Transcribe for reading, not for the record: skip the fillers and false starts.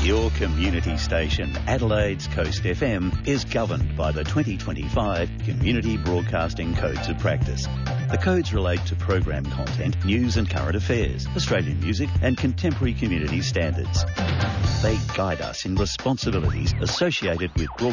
Your community station, Adelaide's Coast FM, is governed by the 2025 Community Broadcasting Codes of Practice. The codes relate to program content, news and current affairs, Australian music and contemporary community standards. They guide us in responsibilities associated with broadcasting